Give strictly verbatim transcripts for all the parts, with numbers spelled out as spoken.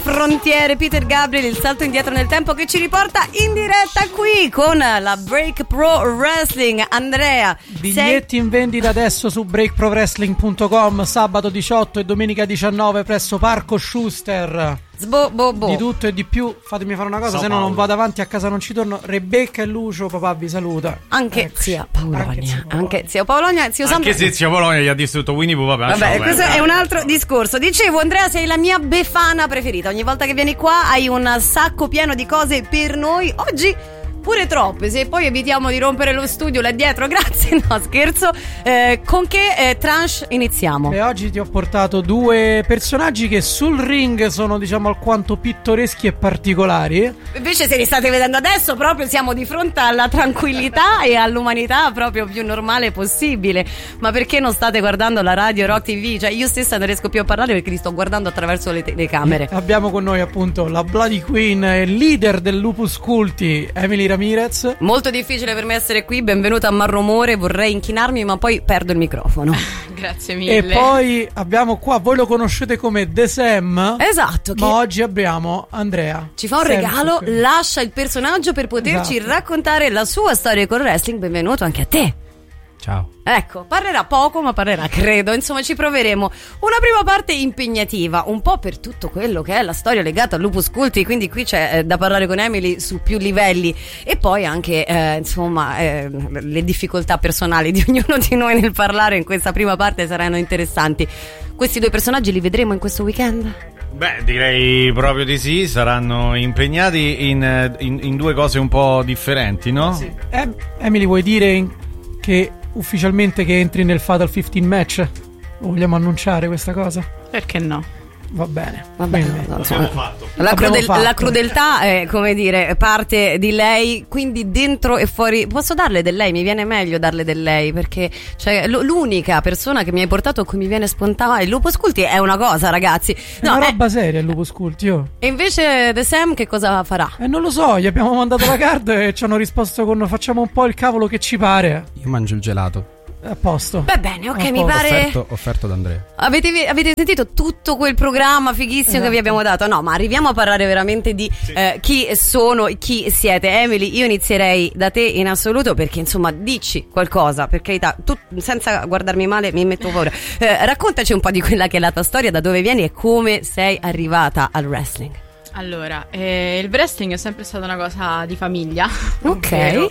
frontiere, Peter Gabriel, il salto indietro nel tempo che ci riporta in diretta qui con la Break Pro Wrestling. Andrea, biglietti sei... in vendita adesso su break pro wrestling punto com, sabato diciotto e domenica diciannove presso Parco Schuster. Sbo, bo, bo. Di tutto e di più. Fatemi fare una cosa, se no non vado avanti, a casa non ci torno. Rebecca e Lucio, papà vi saluta. Anche ecco. zia Paolonia. Anche zia Paolonia, zio Anche se zia Paolonia gli ha distrutto Winnie Pooh, vabbè. Vabbè, questo è un altro discorso. Dicevo, Andrea, sei la mia befana preferita. Ogni volta che vieni qua hai un sacco pieno di cose per noi. Oggi pure troppe, se poi evitiamo di rompere lo studio là dietro, grazie, no scherzo. Eh, con che eh, tranche iniziamo? E oggi ti ho portato due personaggi che sul ring sono, diciamo, alquanto pittoreschi e particolari. Invece se li state vedendo adesso proprio siamo di fronte alla tranquillità e all'umanità proprio più normale possibile. Ma perché non state guardando la radio Rock T V? Cioè io stessa non riesco più a parlare perché li sto guardando attraverso le telecamere. Abbiamo con noi appunto la Bloody Queen, leader del Lupus Culti, Emily Ramirez. Molto difficile per me essere qui, benvenuta a Marromore, vorrei inchinarmi ma poi perdo il microfono. Grazie mille. E poi abbiamo qua, voi lo conoscete come The Sam. Esatto. Che... Ma oggi abbiamo Andrea. Ci fa un Sam regalo, qui. Lascia il personaggio per poterci esatto. raccontare la sua storia col wrestling, benvenuto anche a te. Ciao. Ecco, parlerà poco ma parlerà, credo, insomma ci proveremo. Una prima parte impegnativa, un po' per tutto quello che è la storia legata al Lupus Culti, quindi qui c'è eh, da parlare con Emily su più livelli. E poi anche, eh, insomma, eh, le difficoltà personali di ognuno di noi nel parlare in questa prima parte saranno interessanti. Questi due personaggi li vedremo in questo weekend? Beh, direi proprio di sì, saranno impegnati in, in, in due cose un po' differenti, no? Sì. Eh, Emily, vuoi dire in... che ufficialmente che entri nel Fatal quindici match? Vogliamo annunciare questa cosa? Perché no? Va bene, va bene. No, no, fatto. La, crudel- fatto. la crudeltà è, come dire, parte di lei, quindi dentro e fuori. Posso darle del lei? Mi viene meglio darle del lei, perché cioè, l- l'unica persona che mi hai portato a cui mi viene spontaneo il Lupus Culti è una cosa, ragazzi. È no, una roba è... seria il Lupus Culti, oh. E invece The Sam che cosa farà? Eh, non lo so, gli abbiamo mandato la card e ci hanno risposto con facciamo un po' il cavolo che ci pare. Io mangio il gelato. A posto. Va bene, ok, a mi posto. pare offerto, offerto da Andrea. Avete, avete sentito tutto quel programma fighissimo esatto. che vi abbiamo dato? No, ma arriviamo a parlare veramente di sì. eh, chi sono, chi siete. Emily, io inizierei da te in assoluto, perché insomma dici qualcosa, per carità, tu senza guardarmi male mi metto paura. eh, raccontaci un po' di quella che è la tua storia, da dove vieni e come sei arrivata al wrestling. Allora, eh, il wrestling è sempre stata una cosa di famiglia. Ok.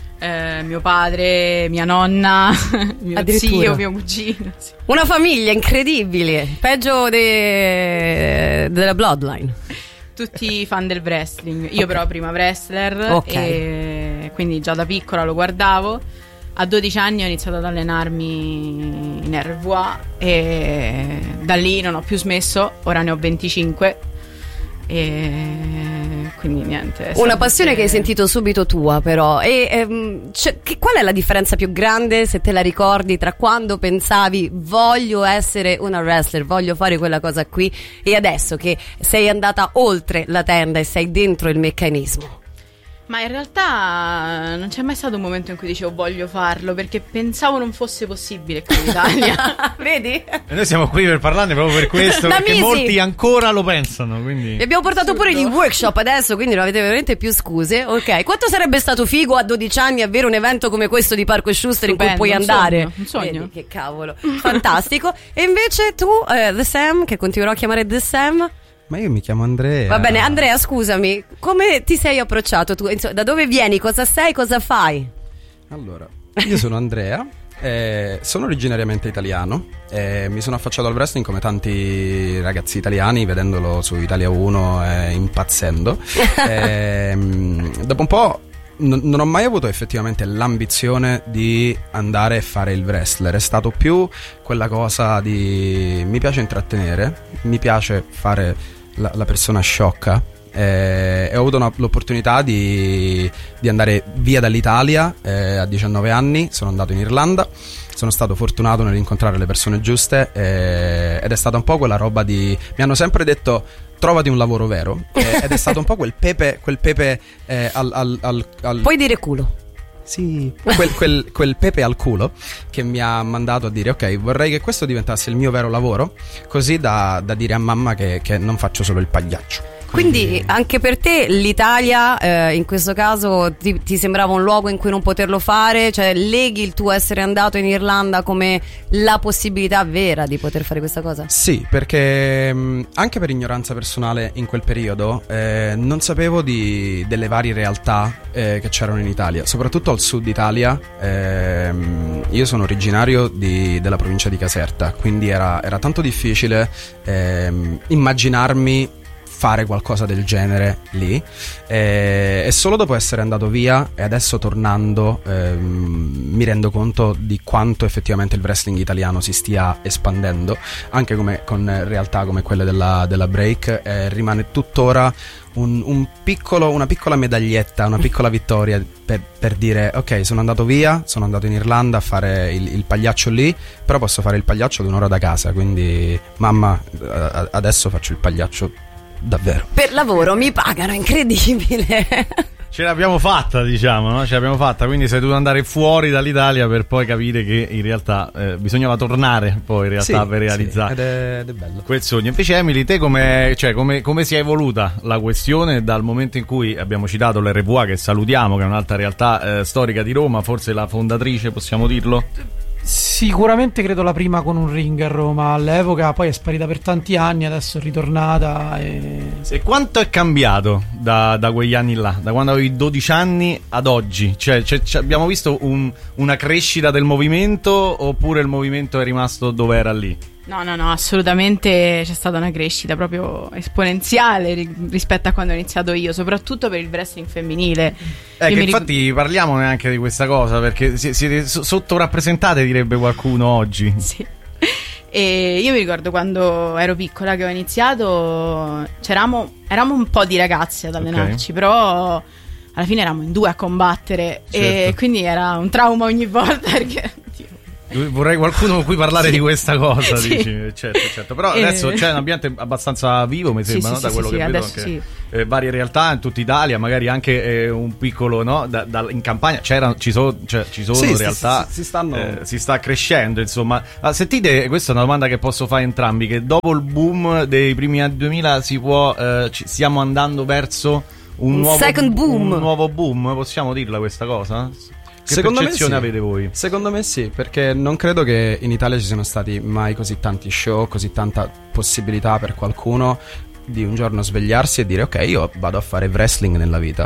Eh, mio padre, mia nonna, mio zio, mio cugino. Sì. Una famiglia incredibile, peggio de... della Bloodline. Tutti fan del wrestling. Io okay. però prima wrestler, okay. e quindi già da piccola lo guardavo. A dodici anni ho iniziato ad allenarmi in R V A e da lì non ho più smesso, ora ne ho venticinque. E quindi niente, una passione che... che hai sentito subito tua, però. E ehm, cioè, che, qual è la differenza più grande, se te la ricordi, tra quando pensavi voglio essere una wrestler, voglio fare quella cosa qui, e adesso che sei andata oltre la tenda e sei dentro il meccanismo? Ma in realtà non c'è mai stato un momento in cui dicevo voglio farlo, perché pensavo non fosse possibile qui in Italia. Vedi? E noi siamo qui per parlarne proprio per questo, perché molti ancora lo pensano, quindi... Vi abbiamo portato Assurdo. pure gli workshop adesso, quindi non avete veramente più scuse. Ok, quanto sarebbe stato figo a dodici anni avere un evento come questo di Parco Schuster in cui puoi un andare? Sogno, un sogno. Vedi, che cavolo, fantastico. E invece tu, eh, The Sam, che continuerò a chiamare The Sam... Ma io mi chiamo Andrea. Va bene, Andrea, scusami, come ti sei approcciato tu? Insomma, da dove vieni? Cosa sei? Cosa fai? Allora, io sono Andrea, eh, sono originariamente italiano, eh, mi sono affacciato al wrestling come tanti ragazzi italiani, vedendolo su Italia uno e eh, impazzendo. eh, dopo un po' n- non ho mai avuto effettivamente l'ambizione di andare e fare il wrestler, è stato più quella cosa di mi piace intrattenere, mi piace fare la, la persona sciocca, eh, e ho avuto una, l'opportunità di, di andare via dall'Italia eh, a diciannove anni, sono andato in Irlanda, sono stato fortunato nell'incontrare le persone giuste, eh, ed è stata un po' quella roba di mi hanno sempre detto trovati un lavoro vero, eh, ed è stato un po' quel pepe quel pepe eh, al, al, al, al puoi dire culo. sì, quel, quel, quel pepe al culo che mi ha mandato a dire ok, vorrei che questo diventasse il mio vero lavoro, così da, da dire a mamma che, che non faccio solo il pagliaccio. Quindi anche per te l'Italia eh, in questo caso ti, ti sembrava un luogo in cui non poterlo fare? Cioè leghi il tuo essere andato in Irlanda come la possibilità vera di poter fare questa cosa? Sì, perché mh, anche per ignoranza personale in quel periodo eh, non sapevo di, delle varie realtà eh, che c'erano in Italia, soprattutto al sud Italia. ehm, Io sono originario di, della provincia di Caserta, quindi era, era tanto difficile ehm, immaginarmi fare qualcosa del genere lì, e, e solo dopo essere andato via e adesso tornando ehm, mi rendo conto di quanto effettivamente il wrestling italiano si stia espandendo, anche come, con realtà come quelle della, della Break. eh, rimane tuttora un, un piccolo, una piccola medaglietta, una piccola vittoria per, per dire ok, sono andato via, sono andato in Irlanda a fare il, il pagliaccio lì, però posso fare il pagliaccio ad un'ora da casa, quindi mamma, adesso faccio il pagliaccio davvero. Per lavoro mi pagano, incredibile. Ce l'abbiamo fatta, diciamo, no? Ce l'abbiamo fatta, quindi sei dovuto andare fuori dall'Italia per poi capire che in realtà eh, bisognava tornare poi in realtà sì, per realizzare sì, ed, è, ed è bello quel sogno. Invece Emily, te come, cioè, come, come si è evoluta la questione dal momento in cui abbiamo citato l'R V A, che salutiamo, che è un'altra realtà eh, storica di Roma, forse la fondatrice, possiamo dirlo? Sicuramente credo la prima con un ring a Roma all'epoca, poi è sparita per tanti anni, adesso è ritornata. E, e quanto è cambiato da, da quegli anni là, da quando avevi dodici anni ad oggi? Cioè, cioè, cioè abbiamo visto un, una crescita del movimento, oppure il movimento è rimasto dove era lì? No, no, no, assolutamente c'è stata una crescita proprio esponenziale rispetto a quando ho iniziato io, soprattutto per il wrestling femminile. Eh, io che ric- infatti parliamo neanche di questa cosa, perché siete sottorappresentate, direbbe qualcuno oggi. Sì. E io mi ricordo quando ero piccola che ho iniziato, c'eravamo eravamo un po' di ragazze ad allenarci, okay. Però alla fine eravamo in due a combattere, certo. E quindi era un trauma ogni volta perché... Vorrei qualcuno con cui parlare sì. di questa cosa, sì. Dici, certo, certo. Però eh. adesso c'è un ambiente abbastanza vivo, mi sembra, sì, no? sì, Da quello sì, che sì, vedo adesso anche sì. eh, varie realtà in tutta Italia, magari anche eh, un piccolo, no? Da, da, in campagna c'erano, ci, so, cioè, ci sono sì, realtà, sì, sì, si, stanno... eh, si sta crescendo, insomma. Ah, sentite, questa è una domanda che posso fare entrambi, che dopo il boom dei primi anni duemila si può, eh, ci, stiamo andando verso un, un nuovo second boom. Un nuovo boom, possiamo dirla questa cosa? Che secondo percezione me sì. avete voi? Secondo me sì, perché non credo che in Italia ci siano stati mai così tanti show, così tanta possibilità per qualcuno di un giorno svegliarsi e dire ok, io vado a fare wrestling nella vita.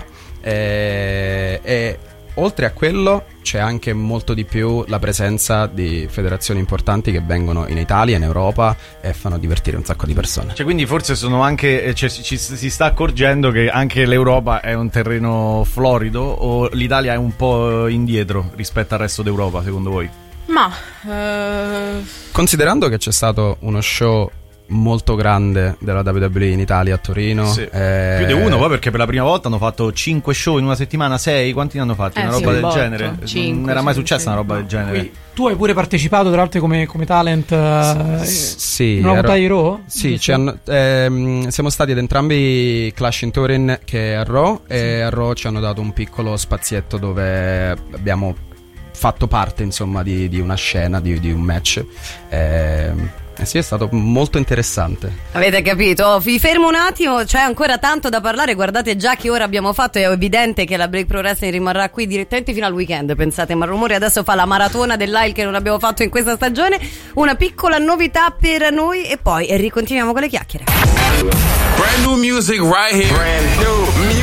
E, e oltre a quello c'è anche molto di più la presenza di federazioni importanti che vengono in Italia, in Europa, e fanno divertire un sacco di persone. Cioè, quindi forse sono anche, cioè, ci, si sta accorgendo che anche l'Europa è un terreno florido, o l'Italia è un po' indietro rispetto al resto d'Europa, secondo voi? Ma uh... considerando che c'è stato uno show molto grande della W W E in Italia, a Torino, sì. eh... più di uno, poi, perché per la prima volta hanno fatto cinque show in una settimana, sei, quanti ne hanno fatti? Eh, una sì, roba del botto. genere cinque, non era mai sì, successa sì. una roba del genere. Qui, tu hai pure partecipato tra l'altro come, come talent uh, sì, in una puntata di Raw? Sì, ci hanno, ehm, siamo stati ad entrambi Clash in Turin che a Raw, sì. E a Raw ci hanno dato un piccolo spazietto dove abbiamo fatto parte, insomma, di, di una scena, di, di un match. ehm Eh sì, è stato molto interessante. Avete capito? Vi fermo un attimo, c'è ancora tanto da parlare. Guardate già che ora abbiamo fatto, è evidente che la Break Pro Wrestling rimarrà qui direttamente fino al weekend. Pensate, ma Rumore adesso fa la maratona dell'A I L che non abbiamo fatto in questa stagione. Una piccola novità per noi e poi ricontinuiamo con le chiacchiere. Brand new music right here. Brand new